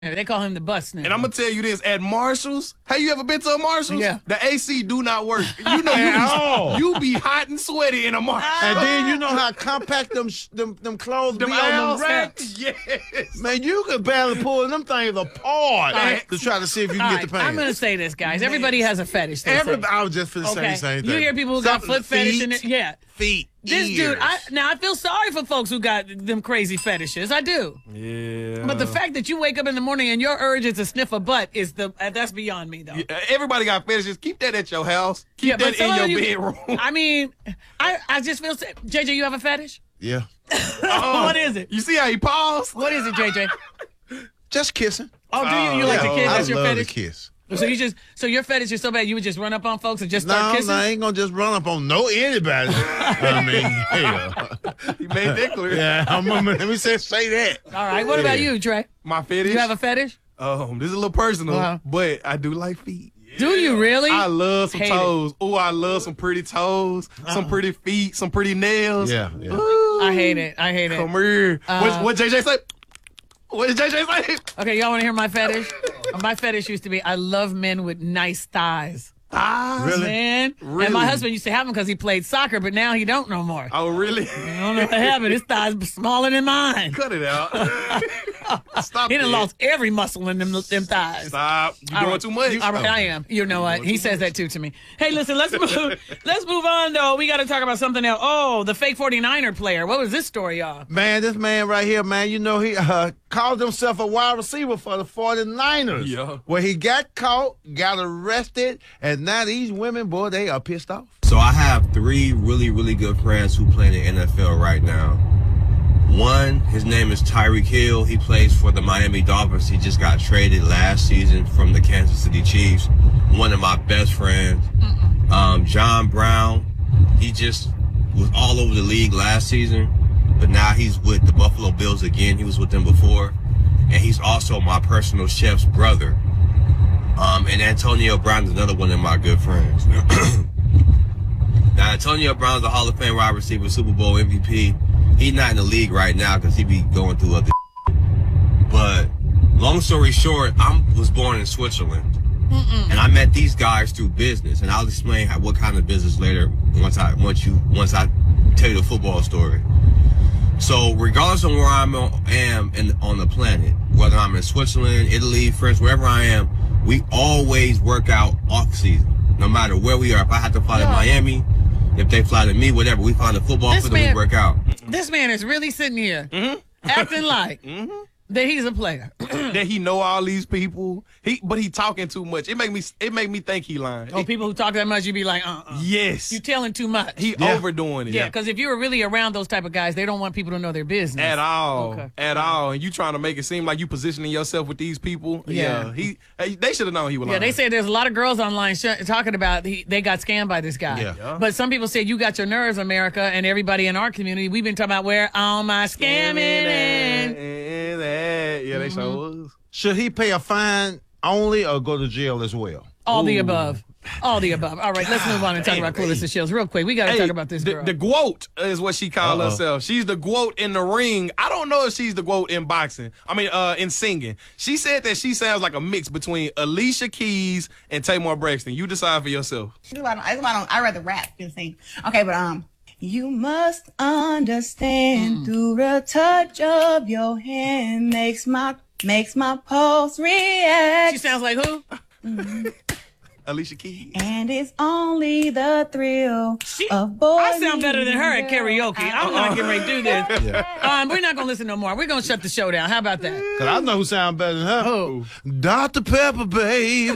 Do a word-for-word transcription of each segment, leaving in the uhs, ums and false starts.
They call him the bus now. And I'm going to tell you this, at Marshalls, have you ever been to a Marshalls? Yeah. The A C do not work. You know, you, be, you be hot and sweaty in a Marshalls. And then you know how compact them sh- them, them clothes Them be on aisles? them racks? Yes. Man, you could barely pull them things apart right. to try to see if you can All get right, the pants. I'm going to say this, guys. Everybody has a fetish. they say. Everybody, I was just for the Okay. same, same thing. You hear people who got Something- foot fetish feet, in it? Yeah. Feet, This ears. dude, I, now I feel sorry for folks who got them crazy fetishes. I do. Yeah. But the fact that you wake up in the morning and your urge is to sniff a butt is the uh, that's beyond me, though. Yeah, everybody got fetishes. Keep that at your house. Keep Yeah, but that some in of your you- bedroom. I mean, I, I just feel sick. J J, you have a fetish? Yeah. Oh, What is it? You see how he paused? What is it, J J? Just kissing. Oh, do you? You like to yeah. kiss? I That's your love fetish? to kiss. So you just so your fetish is so bad you would just run up on folks and just No, start no, kissing? I ain't gonna just run up on no anybody. I mean, hell. He made that clear. Yeah, I'm gonna, let me say, say that. All right. What about you, Trey? My fetish. You have a fetish? Um, this is a little personal, Uh-huh. but I do like feet. Do you really? I love some Hate it. toes. Oh, I love some pretty toes, some pretty feet, some pretty nails. Yeah, yeah. Ooh. I hate it. I hate it. Come here. Uh, what, what J J say? What did J J say? Okay, y'all want to hear my fetish? My fetish used to be I love men with nice thighs. Ah, Really? Man. Really? And my husband used to have them because he played soccer, but now he don't no more. Oh, really? I don't know what happened. His thighs smaller than mine. Cut it out. Stop He done that. lost every muscle in them, them thighs. Stop. You All doing right. too much. All right, I am. You know what? He says that too to me. Hey, listen, let's move let's move on though. We got to talk about something else. Oh, the fake forty-niner player. What was this story, y'all? Man, this man right here, man, you know, he uh, called himself a wide receiver for the forty-niners. Yeah. Where he got caught, got arrested, and now these women, boy, they are pissed off. So I have three really, really good friends who play in the N F L right now. One, his name is Tyreek Hill. He plays for the Miami Dolphins. He just got traded last season from the Kansas City Chiefs. One of my best friends, um, John Brown. He just was all over the league last season, but now he's with the Buffalo Bills again. He was with them before. And he's also my personal chef's brother. Um, and Antonio Brown is another one of my good friends. Now, Antonio Brown's a Hall of Fame wide receiver, Super Bowl M V P. He's not in the league right now because he be going through other But long story short, I was born in Switzerland. Mm-mm. And I met these guys through business. And I'll explain how, what kind of business later once I once you once I tell you the football story. So regardless of where I am in, on the planet, whether I'm in Switzerland, Italy, France, wherever I am, we always work out off season. No matter where we are. If I have to fly Yeah. to Miami, if they fly to me, whatever, we find a football This field and man- we work out. This man is really sitting here acting like that he's a player. that he know all these people. He, but he talking too much. It make me. It make me think he lying. Oh, people who talk that much, you be like, uh-uh. Yes. You telling too much. He Yeah. overdoing it. yeah, because if you were really around those type of guys, they don't want people to know their business. At all, Okay. at all, and you trying to make it seem like you positioning yourself with these people. Yeah. Yeah, he. Hey, they should have known he was Yeah, lying. they say there's a lot of girls online sh- talking about he, they got scammed by this guy. Yeah. Yeah. But some people say you got your nerves, America, and everybody in our community. We've been talking about where all my scamming and, and and that. Yeah, they Mm-hmm. sure was. Should he pay a fine only or go to jail as well? all the above. All the above. All right, let's move on and talk about Clarissa Shields real quick. We got to Hey, talk about this the, girl. The GWOAT is what she called Uh-oh. herself. She's the GWOAT in the ring. I don't know if she's the GWOAT in boxing. I mean, uh, in singing. She said that she sounds like a mix between Alicia Keys and Tamar Braxton. You decide for yourself. I don't, I don't, I rather rap than sing. Okay, but um, you must understand through the touch of your hand makes my makes my pulse react, she sounds like who? Alicia Keys. and it's only the thrill She, of boy. I sound better than her at karaoke. I'm not getting ready to do this. Yeah. Um, we're not going to listen no more. We're going to shut the show down. How about that? Because I know who sounds better than her. Who? Doctor Pepper, baby.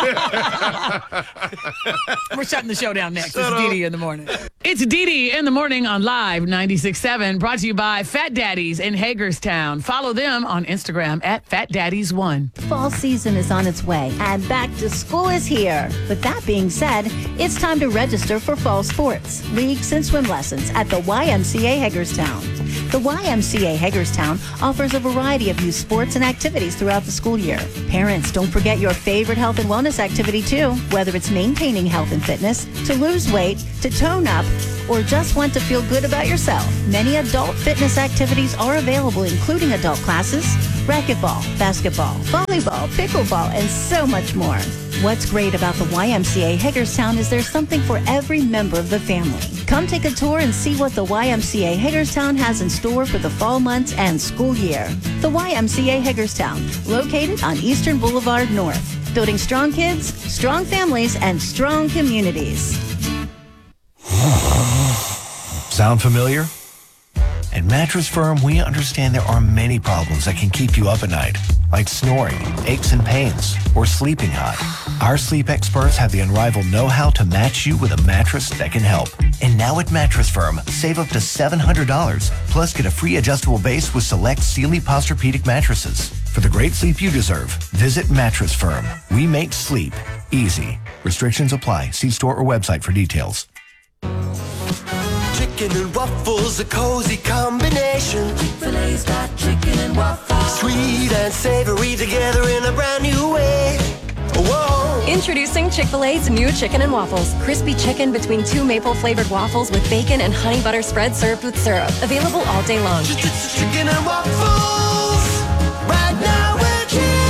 We're shutting the show down next. It's Dee Dee in the morning. It's Dee Dee in the morning on Live ninety-six point seven, brought to you by Fat Daddies in Hagerstown. Follow them on Instagram at Fat Daddies one. Fall season is on its way, and back to school is here. With that being said, it's time to register for fall sports, leagues, and swim lessons at the Y M C A Hagerstown. The Y M C A Hagerstown offers a variety of youth sports and activities throughout the school year. Parents, don't forget your favorite health and wellness activity too, whether it's maintaining health and fitness, to lose weight, to tone up, or just want to feel good about yourself. Many adult fitness activities are available, including adult classes, racquetball, basketball, volleyball, pickleball, and so much more. What's great about the Y M C A Hagerstown is there's something for every member of the family. Come take a tour and see what the Y M C A Hagerstown has in store for the fall months and school year. The Y M C A Hagerstown, located on Eastern Boulevard North, building strong kids, strong families, and strong communities. Sound familiar? At Mattress Firm, we understand there are many problems that can keep you up at night, like snoring, aches and pains, or sleeping hot. Our sleep experts have the unrivaled know-how to match you with a mattress that can help. And now at Mattress Firm, save up to seven hundred dollars, plus get a free adjustable base with select Sealy Posturepedic mattresses. For the great sleep you deserve, visit Mattress Firm. We make sleep easy. Restrictions apply. See store or website for details. Chicken and waffles, a cozy combination. Chick-fil-A's got chicken and waffles. Sweet and savory together in a brand new way. Whoa. Introducing Chick-fil-A's new chicken and waffles. Crispy chicken between two maple-flavored waffles with bacon and honey butter spread served with syrup. Available all day long. Chicken and waffles. Right now we're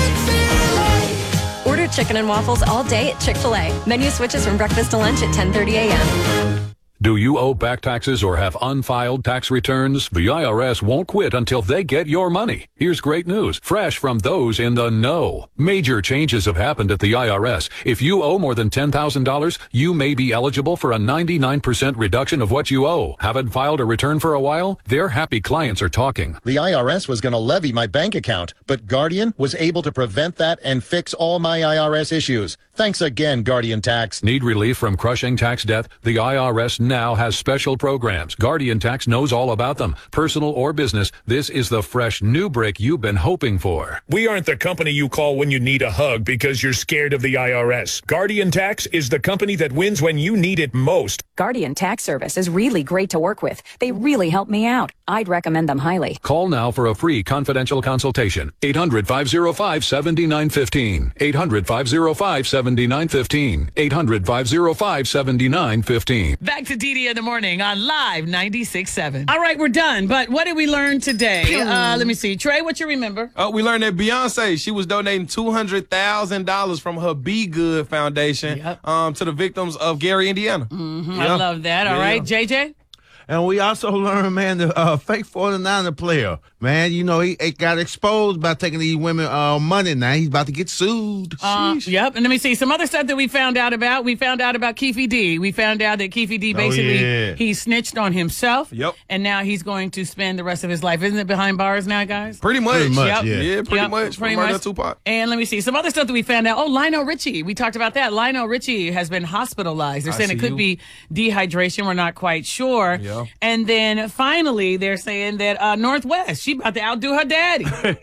Chick-fil-A. Order chicken and waffles all day at Chick-fil-A. Menu switches from breakfast to lunch at ten thirty a.m. Do you owe back taxes or have unfiled tax returns? The I R S won't quit until they get your money. Here's great news, fresh from those in the know. Major changes have happened at the I R S. If you owe more than ten thousand dollars, you may be eligible for a ninety-nine percent reduction of what you owe. Haven't filed a return for a while? Their happy clients are talking. The I R S was going to levy my bank account, but Guardian was able to prevent that and fix all my I R S issues. Thanks again, Guardian Tax. Need relief from crushing tax debt? The I R S now has special programs. Guardian Tax knows all about them. Personal or business, this is the fresh new brick you've been hoping for. We aren't the company you call when you need a hug because you're scared of the I R S. Guardian Tax is the company that wins when you need it most. Guardian Tax Service is really great to work with. They really help me out. I'd recommend them highly. Call now for a free confidential consultation. eight hundred, five oh five, seven nine one five. eight hundred, five oh five, seven nine one five. eight hundred, five oh five, seven nine one five. Back to Didi in the morning on Live ninety-six point seven. All right, we're done. But what did we learn today? Uh, let me see. Trey, what you remember? Uh, we learned that Beyonce, she was donating two hundred thousand dollars from her Be Good Foundation yep. um, to the victims of Gary, Indiana. Mm-hmm. Yeah. I love that. All yeah. right, J J? And we also learned, man, the uh, fake forty-niner player, man, you know, he, he got exposed by taking these women uh, money. Now he's about to get sued. Uh, yep. And let me see some other stuff that we found out about. We found out about Keefe D. We found out that Keefe D basically, oh, yeah. he snitched on himself. Yep. And now he's going to spend the rest of his life. Isn't it behind bars now, guys? Pretty much. Pretty much, yep. yeah. Yeah, pretty yep. much. Pretty From much. Tupac. And let me see some other stuff that we found out. Oh, Lionel Richie. We talked about that. Lionel Richie has been hospitalized. They're saying it could you. be dehydration. We're not quite sure. Yeah. And then And finally, they're saying that uh, Northwest, she about to outdo her daddy.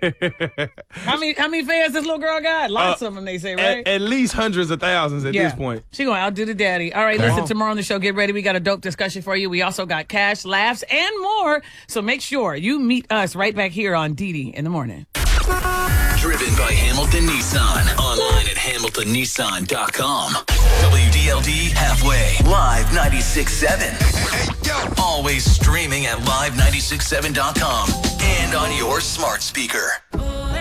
how many how many fans this little girl got? Lots uh, of them, they say, right? At, at least hundreds of thousands at yeah. this point. She going to outdo the daddy. All right, listen, tomorrow on the show, get ready. We got a dope discussion for you. We also got cash, laughs, and more. So make sure you meet us right back here on Didi in the morning. Driven by Hamilton Nissan. Online at hamilton nissan dot com. W D L D Halfway. Live ninety-six point seven. Always streaming at live ninety-six point seven dot com. And on your smart speaker.